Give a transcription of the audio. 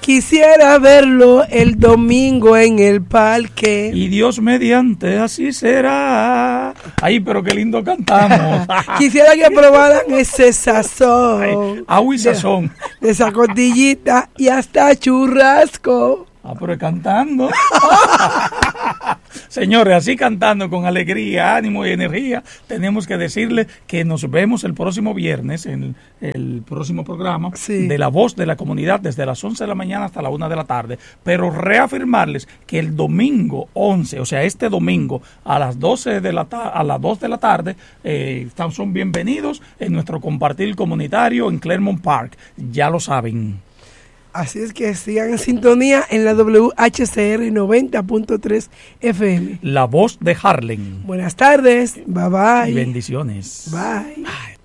Quisiera verlo el domingo en el parque. Y Dios mediante, así será. Ay, pero qué lindo cantamos. Quisiera que probaran ese sazón. Agua y sazón. De esa costillita y hasta churrasco. Pero cantando. Señores, así cantando con alegría, ánimo y energía, tenemos que decirle que nos vemos el próximo viernes en el próximo programa de La Voz de la Comunidad desde las 11 de la mañana hasta la 1 de la tarde. Pero reafirmarles que el domingo 11, o sea, este domingo a las 12 de la a las 2 de la tarde, son bienvenidos en nuestro compartir comunitario en Claremont Park. Ya lo saben. Así es que sigan en sintonía en la WHCR 90.3 FM. La Voz de Harlem. Buenas tardes. Bye bye. Y bendiciones. Bye. Bye.